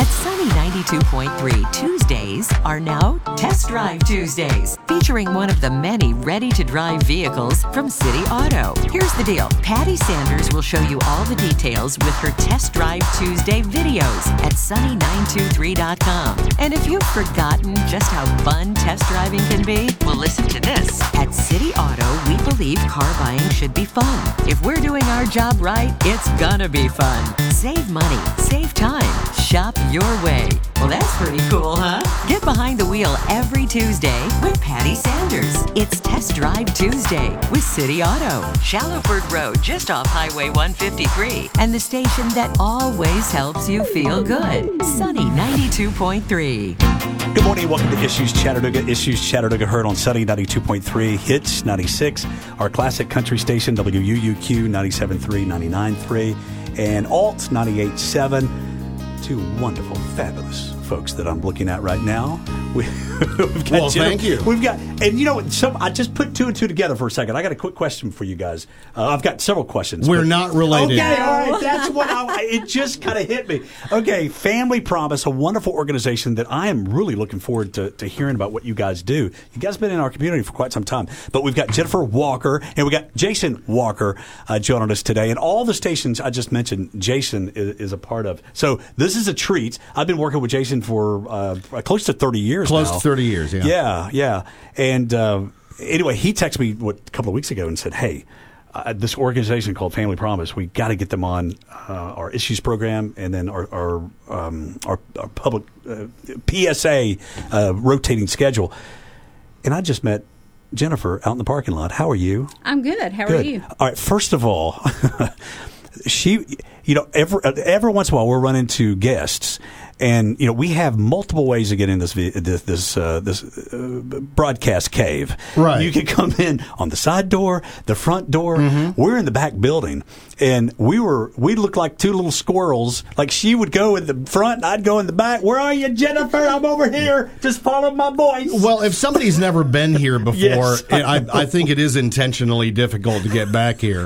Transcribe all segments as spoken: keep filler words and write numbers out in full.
At Sunny ninety-two point three, Tuesdays are now Test Drive Tuesdays, featuring one of the many ready-to-drive vehicles from City Auto. Here's the deal. Patty Sanders will show you all the details with her Test Drive Tuesday videos at sunny nine two three dot com. And if you've forgotten just how fun test driving can be, well, listen to this. At City Auto, we believe car buying should be fun. If we're doing our job right, it's gonna be fun. Save money, save time, shop your way. Well, that's pretty cool, huh? Get behind the wheel every Tuesday with Patty Sanders. It's Test Drive Tuesday with City Auto. Shallowford Road, just off Highway one fifty-three. And the station that always helps you feel good. Sunny ninety-two point three. Good morning. Welcome to Issues Chattanooga. Issues Chattanooga heard on Sunny ninety-two point three, Hits ninety-six, our classic country station, W U U Q ninety-seven point three, ninety-nine point three, and Alt ninety-eight point seven. Two wonderful, fabulous folks that I'm looking at right now. We, we've got well, Jennifer, thank you. We've got, and you know, some, I just put two and two together for a second. I got a quick question for you guys. Uh, I've got several questions. We're but, not related. Okay, all right. That's what I, it just kind of hit me. Okay, Family Promise, a wonderful organization that I am really looking forward to, to hearing about what you guys do. You guys have been in our community for quite some time. But we've got Jennifer Walker and we got Jason Walker uh, joining us today. And all the stations I just mentioned, Jason is, is a part of. So this is a treat. I've been working with Jason for uh, close to thirty years Close now. to thirty years, yeah. Yeah, yeah. And uh, anyway, he texted me what, a couple of weeks ago and said, hey, uh, this organization called Family Promise, we got to get them on uh, our issues program and then our our, um, our, our public uh, P S A uh, rotating schedule. And I just met Jennifer out in the parking lot. How are you? I'm good. How Good. are you? All right. First of all, she, you know, every every once in a while we'll run into guests, and you know we have multiple ways to get in this this this, uh, this uh, broadcast cave. Right. You can come in on the side door, the front door. Mm-hmm. We're in the back building, and we were we looked like two little squirrels. Like she would go in the front, and I'd go in the back. Where are you, Jennifer? I'm over here. Just follow my voice. Well, if somebody's never been here before, Yes, I I, I think it is intentionally difficult to get back here.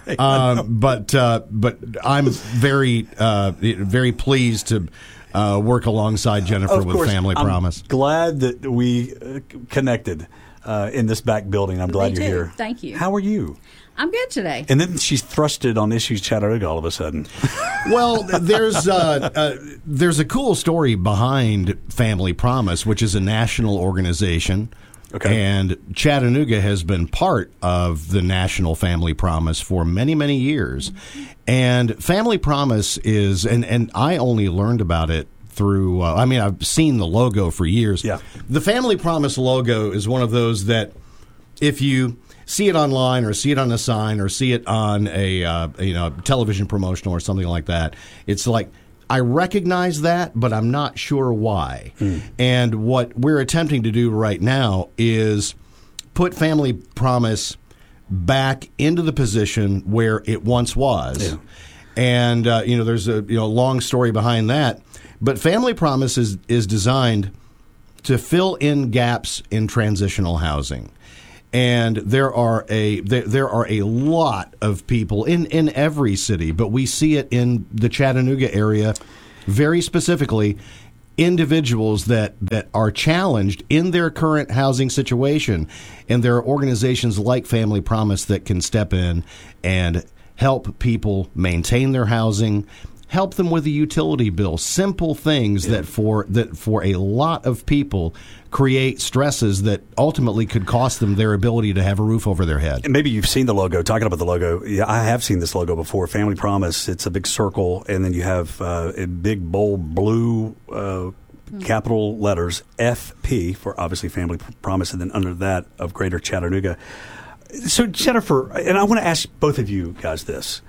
um, but uh, but I'm very uh, very pleased to uh, work alongside Jennifer Of with course, Family I'm Promise. Glad that we uh, connected uh, in this back building. I'm glad Me you're too. here. Thank you. How are you? I'm good today. And then she's thrusted on Issues Chattanooga all of a sudden. Well, there's uh, uh, there's a cool story behind Family Promise, which is a national organization. Okay. And Chattanooga has been part of the National Family Promise for many, many years. And Family Promise is, and, and I only learned about it through, uh, I mean, I've seen the logo for years. Yeah. The Family Promise logo is one of those that if you see it online or see it on a sign or see it on a uh, you know television promotional or something like that, it's like, I recognize that, but I'm not sure why. Mm. And what we're attempting to do right now is put Family Promise back into the position where it once was. Yeah. And uh, you know, there's a you know long story behind that. But Family Promise is is designed to fill in gaps in transitional housing. And there are a there, there are a lot of people in, in every city, but we see it in the Chattanooga area very specifically, individuals that, that are challenged in their current housing situation. And there are organizations like Family Promise that can step in and help people maintain their housing, help them with a utility bill, simple things yeah. that for that for a lot of people create stresses that ultimately could cost them their ability to have a roof over their head. And maybe you've seen the logo. Talking about the logo, yeah, I have seen this logo before. Family Promise. It's a big circle, and then you have uh, a big bold blue uh, capital letters F P for obviously Family Promise, and then under that of Greater Chattanooga. So Jennifer, and I want to ask both of you guys this.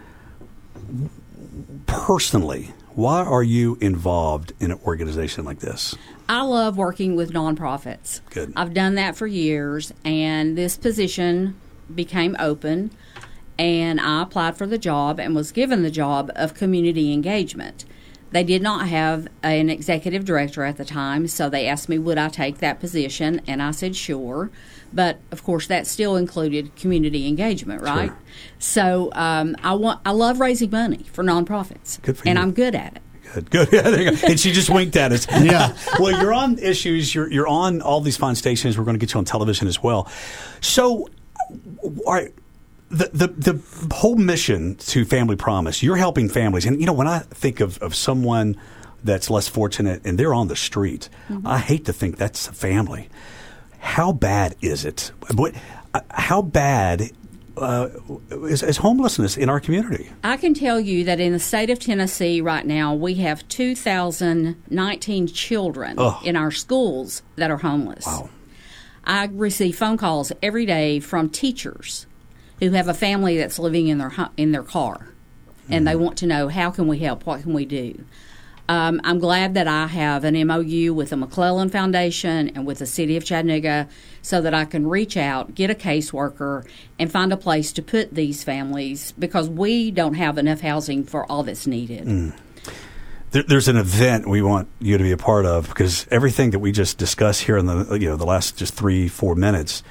Personally, why are you involved in an organization like this? I love working with nonprofits. Good. I've done that for years, and this position became open, and I applied for the job and was given the job of community engagement. They did not have an executive director at the time, so they asked me would I take that position, and I said sure. But, of course, that still included community engagement, right? Sure. So um, I want I love raising money for nonprofits, Good for and you. I'm good at it. Good, good. Yeah, there you go. And she just winked at us. Yeah. Well, you're on Issues. You're you're on all these fine stations. We're going to get you on television as well. So, all right. The, the the whole mission to Family Promise, you're helping families. And, you know, when I think of, of someone that's less fortunate and they're on the street, mm-hmm. I hate to think that's a family. How bad is it? What, how bad uh, is, is homelessness in our community? I can tell you that in the state of Tennessee right now, we have two thousand nineteen children oh. in our schools that are homeless. Wow. I receive phone calls every day from teachers who have a family that's living in their in their car, and mm. they want to know, how can we help? What can we do? Um, I'm glad that I have an M O U with the McClellan Foundation and with the City of Chattanooga so that I can reach out, get a caseworker, and find a place to put these families, because we don't have enough housing for all that's needed. Mm. There, there's an event we want you to be a part of, because everything that we just discussed here in the you know the last just three, four minutes,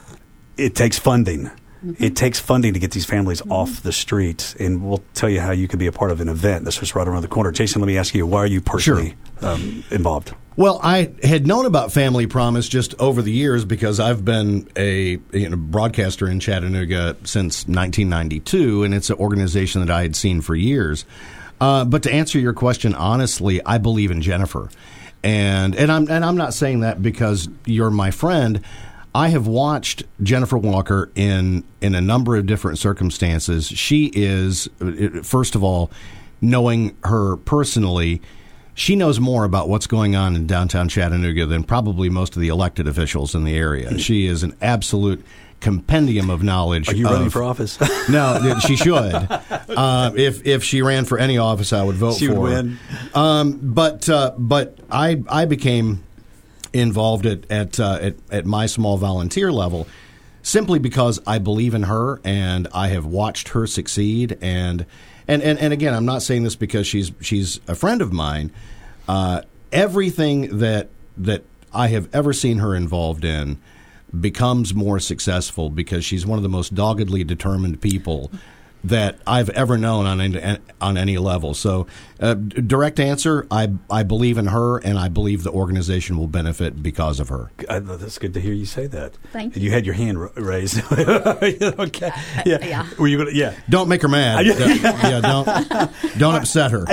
it takes funding. Mm-hmm. It takes funding to get these families mm-hmm. off the street, and we'll tell you how you can be a part of an event that's just right around the corner. Jason, let me ask you, why are you personally sure. um, involved? Well, I had known about Family Promise just over the years because I've been a you know, broadcaster in Chattanooga since nineteen ninety-two, and it's an organization that I had seen for years. Uh, but to answer your question honestly, I believe in Jennifer, and and I'm and I'm not saying that because you're my friend. I have watched Jennifer Walker in in a number of different circumstances. She is, first of all, knowing her personally, she knows more about what's going on in downtown Chattanooga than probably most of the elected officials in the area. She is an absolute compendium of knowledge. Are you of, running for office? No, she should. Uh, if if she ran for any office, I would vote she for would her. win. Um, but uh, but I I became involved at at, uh, at at my small volunteer level simply because I believe in her and I have watched her succeed. And and, and, and again, I'm not saying this because she's she's a friend of mine. Uh, everything that that I have ever seen her involved in becomes more successful because she's one of the most doggedly determined people that I've ever known on any, on any level. So, uh, direct answer, I I believe in her, and I believe the organization will benefit because of her. I, that's good to hear you say that. Thank you. You had your hand ra- raised. Okay. Yeah. Uh, yeah. Were you gonna? Yeah. Don't make her mad. yeah. Don't don't upset her.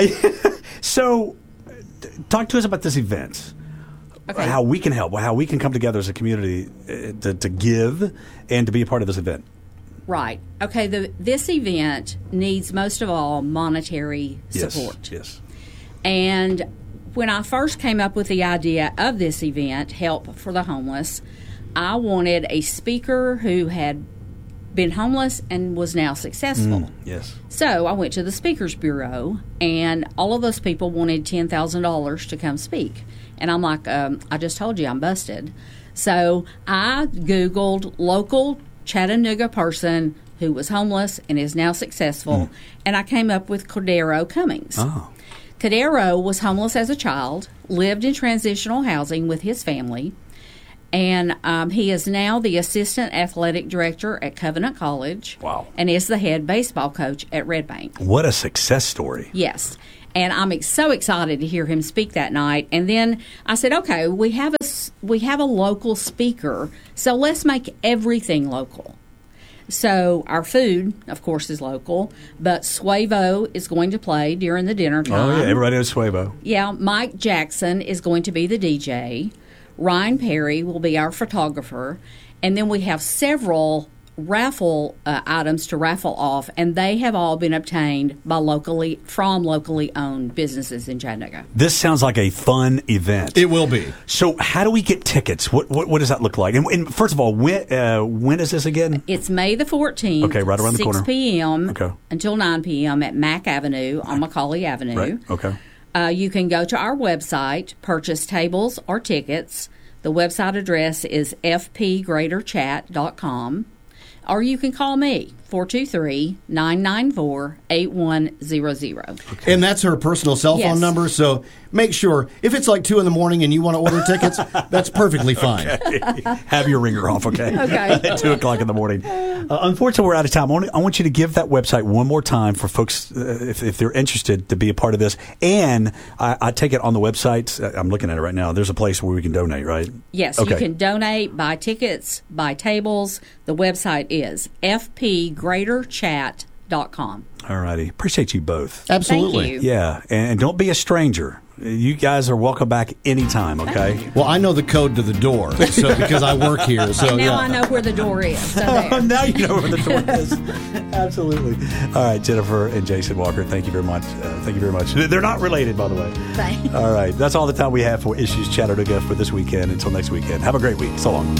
So, talk to us about this event. Okay. How we can help. How we can come together as a community uh, to, to give and to be a part of this event. Right. Okay, the, this event needs most of all monetary support. Yes, yes. And when I first came up with the idea of this event, Help for the Homeless, I wanted a speaker who had been homeless and was now successful. Mm, yes. So I went to the Speakers Bureau, and all of those people wanted ten thousand dollars to come speak. And I'm like, um, I just told you I'm busted. So I Googled local Chattanooga person who was homeless and is now successful, mm. and I came up with Cordero Cummings. Oh. Cordero was homeless as a child, lived in transitional housing with his family, and um, he is now the assistant athletic director at Covenant College. Wow. And is the head baseball coach at Red Bank. What a success story. Yes. And I'm ex- so excited to hear him speak that night. And then I said, okay, we have a, we have a local speaker, so let's make everything local. So our food, of course, is local, but Suevo is going to play during the dinner time. Oh, yeah, everybody knows Suevo. Yeah, Mike Jackson is going to be the D J. Ryan Perry will be our photographer. And then we have several raffle uh, items to raffle off, and they have all been obtained by locally from locally owned businesses in Chattanooga. This sounds like a fun event. It will be. So, how do we get tickets? What what, what does that look like? And, and first of all, when uh, when is this again? It's May the fourteenth. Okay, right around the corner. six p.m. Okay. until nine p.m. at Mack Avenue on Macaulay Avenue. Right. Okay. Uh, you can go to our website, purchase tables or tickets. The website address is f p greater chat dot com. Or you can call me, four two three, nine nine four, eight one zero zero. And that's her personal cell phone Yes. number. So make sure, if it's like two in the morning and you want to order tickets, that's perfectly fine. Have your ringer off, okay? Okay. At two o'clock in the morning. Uh, unfortunately, we're out of time. I want, I want you to give that website one more time for folks, uh, if, if they're interested to be a part of this. And I, I take it on the website. uh, I'm looking at it right now. There's a place where we can donate, right? Yes, Okay. you can donate, buy tickets, buy tables. The website is f p greater chat dot com. All righty. Appreciate you both. Absolutely. Thank you. Yeah. And, and don't be a stranger. You guys are welcome back anytime, okay? Well, I know the code to the door, so because I work here. So Now yeah. I know where the door is. So there. now you know where the door is. Absolutely. All right, Jennifer and Jason Walker, thank you very much. Uh, thank you very much. They're not related, by the way. Thanks. All right. That's all the time we have for Issues Chattanooga for this weekend. Until next weekend. Have a great week. So long.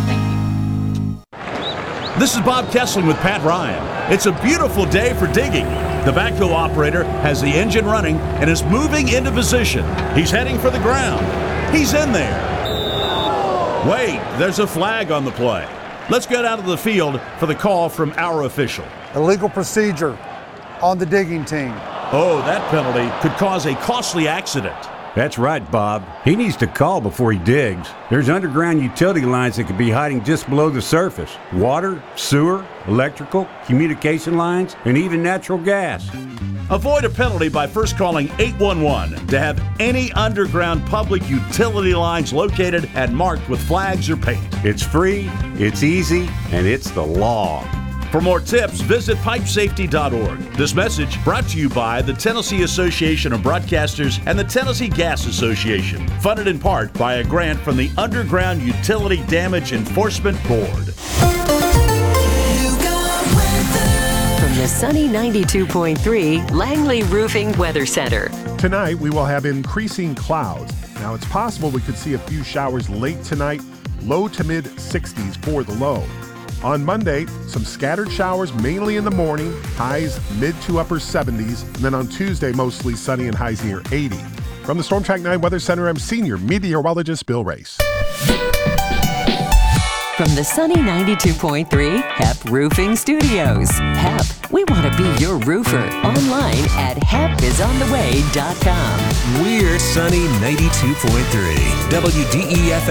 This is Bob Kessling with Pat Ryan. It's a beautiful day for digging. The backhoe operator has the engine running and is moving into position. He's heading for the ground. He's in there. Wait, there's a flag on the play. Let's get out of the field for the call from our official. Illegal procedure on the digging team. Oh, that penalty could cause a costly accident. That's right, Bob. He needs to call before he digs. There's underground utility lines that could be hiding just below the surface. Water, sewer, electrical, communication lines, and even natural gas. Avoid a penalty by first calling eight one one to have any underground public utility lines located and marked with flags or paint. It's free, it's easy, and it's the law. For more tips, visit pipe safety dot org. This message brought to you by the Tennessee Association of Broadcasters and the Tennessee Gas Association, funded in part by a grant from the Underground Utility Damage Enforcement Board. From the Sunny ninety-two point three Langley Roofing Weather Center. Tonight, we will have increasing clouds. Now, it's possible we could see a few showers late tonight, low to mid sixties for the low. On Monday, some scattered showers mainly in the morning, highs mid to upper seventies, and then on Tuesday, mostly sunny and highs near eighty. From the Storm Track nine Weather Center, I'm senior meteorologist Bill Race. From the Sunny ninety-two point three H E P Roofing Studios. H E P, we want to be your roofer. Online at hep is on the way dot com. We're Sunny ninety-two point three W D E F